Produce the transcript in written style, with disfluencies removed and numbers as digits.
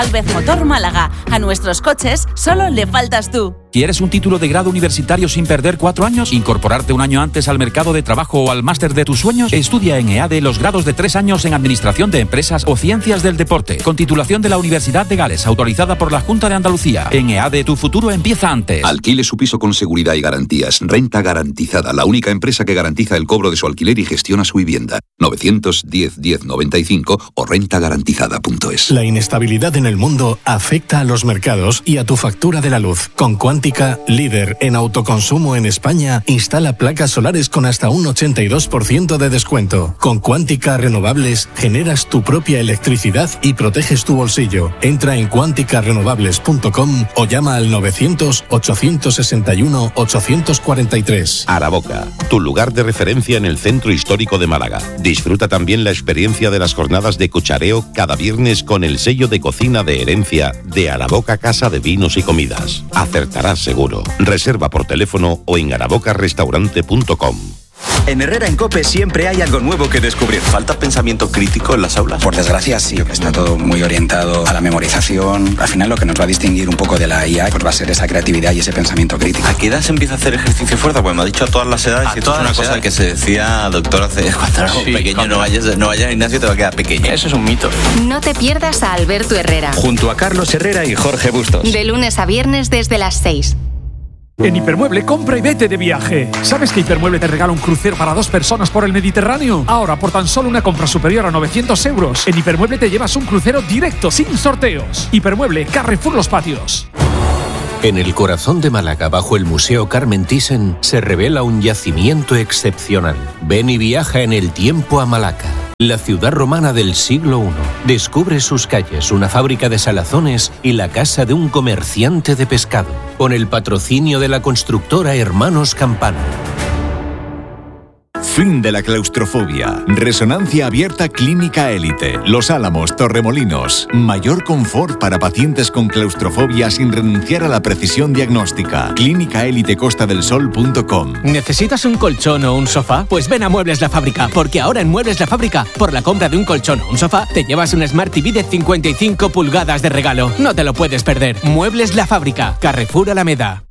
Alvez Motor Málaga. A nuestros coches solo le faltas tú. ¿Quieres un título de grado universitario sin perder 4 años? ¿Incorporarte un año antes al mercado de trabajo o al máster de tus sueños? Estudia en EADE los grados de 3 años en Administración de Empresas o Ciencias del Deporte, con titulación de la Universidad de Gales, autorizada por la Junta de Andalucía. En EADE tu futuro empieza antes. Alquile su piso con seguridad y garantías. Renta Garantizada, la única empresa que garantiza el cobro de su alquiler y gestiona su vivienda. 910-1095 o rentagarantizada.es. La inestabilidad en el mundo afecta a los mercados y a tu factura de la luz. Con Quántica, líder en autoconsumo en España, instala placas solares con hasta un 82% de descuento. Con Quántica Renovables generas tu propia electricidad y proteges tu bolsillo. Entra en quanticarenovables.com o llama al 900-861-843. Araboca, tu lugar de referencia en el centro histórico de Málaga. Disfruta también la experiencia de las jornadas de cuchareo cada viernes con el sello de cocina de herencia de Araboca Casa de Vinos y Comidas. Acertarás seguro. Reserva por teléfono o en arabocarestaurante.com. En Herrera en COPE siempre hay algo nuevo que descubrir. ¿Falta pensamiento crítico en las aulas? Por desgracia sí, está todo muy orientado a la memorización. Al final lo que nos va a distinguir un poco de la IA pues va a ser esa creatividad y ese pensamiento crítico. ¿A qué edad se empieza a hacer ejercicio fuerza? Pues me ha dicho a todas las edades. Y esto es una cosa que se decía, doctor, hace cuando éramos pequeños, no vayas al gimnasio, te va a quedar pequeño. Eso es un mito. No te pierdas a Alberto Herrera. Junto a Carlos Herrera y Jorge Bustos. De lunes a viernes desde las 6. En Hipermueble, compra y vete de viaje. ¿Sabes que Hipermueble te regala un crucero para 2 personas por el Mediterráneo? Ahora, por tan solo una compra superior a 900 euros, en Hipermueble te llevas un crucero directo, sin sorteos. Hipermueble, Carrefour Los Patios. En el corazón de Málaga, bajo el Museo Carmen Thyssen, se revela un yacimiento excepcional. Ven y viaja en el tiempo a Malaca, la ciudad romana del siglo I. Descubre sus calles, una fábrica de salazones y la casa de un comerciante de pescado, con el patrocinio de la constructora Hermanos Campano. Fin de la claustrofobia. Resonancia abierta clínica élite. Los Álamos, Torremolinos. Mayor confort para pacientes con claustrofobia sin renunciar a la precisión diagnóstica. Clínicaelitecostadelsol.com. ¿Necesitas un colchón o un sofá? Pues ven a Muebles La Fábrica, porque ahora en Muebles La Fábrica, por la compra de un colchón o un sofá, te llevas un Smart TV de 55 pulgadas de regalo. No te lo puedes perder. Muebles La Fábrica, Carrefour Alameda.